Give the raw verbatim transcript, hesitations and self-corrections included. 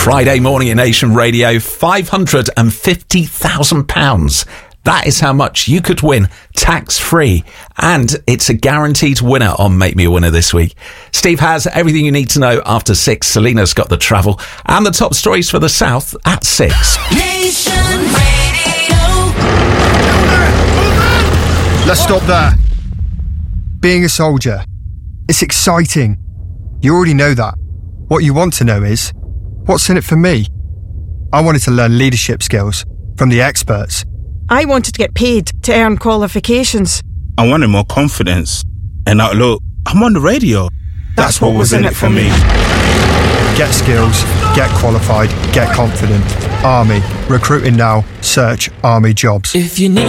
Friday morning in Nation Radio, five hundred fifty thousand pounds. That is how much you could win tax-free. And it's a guaranteed winner on Make Me a Winner this week. Steve has everything you need to know after six. Selena's got the travel and the top stories for the South at six. Nation Radio. Let's stop there. Being a soldier, it's exciting. You already know that. What you want to know is, what's in it for me? I wanted to learn leadership skills from the experts. I wanted to get paid to earn qualifications. I wanted more confidence. And now look, I'm on the radio. That's, That's what, what was in it for me. Get skills, get qualified, get confident. Army. Recruiting now. Search Army Jobs. If you need